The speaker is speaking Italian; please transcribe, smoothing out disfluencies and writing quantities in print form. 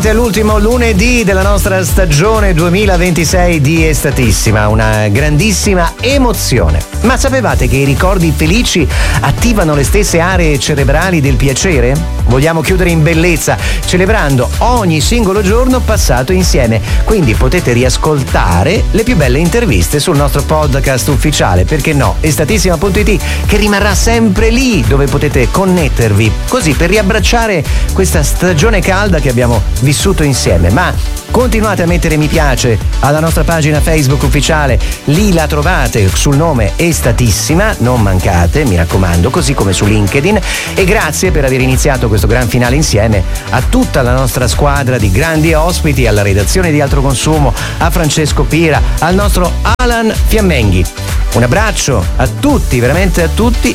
È l'ultimo lunedì della nostra stagione 2026 di Estatissima, una grandissima emozione. Ma sapevate che i ricordi felici attivano le stesse aree cerebrali del piacere? Vogliamo chiudere in bellezza, celebrando ogni singolo giorno passato insieme. Quindi potete riascoltare le più belle interviste sul nostro podcast ufficiale, perché no, estatissima.it, che rimarrà sempre lì dove potete connettervi, così per riabbracciare questa stagione calda che abbiamo vissuto insieme. Ma continuate a mettere mi piace alla nostra pagina Facebook ufficiale, lì la trovate sul nome Estatissima, non mancate, mi raccomando, così come su LinkedIn. E grazie per aver iniziato questo gran finale insieme a tutta la nostra squadra di grandi ospiti, alla redazione di Altro Consumo, a Francesco Pira, al nostro Alan Fiammenghi. Un abbraccio a tutti, veramente a tutti,